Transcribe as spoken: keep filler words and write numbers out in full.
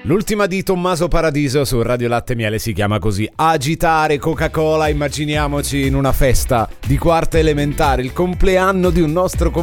L'ultima di Tommaso Paradiso su Radio Latte e Miele si chiama così. Agitare Coca-Cola, immaginiamoci in una festa di quarta elementare, il compleanno di un nostro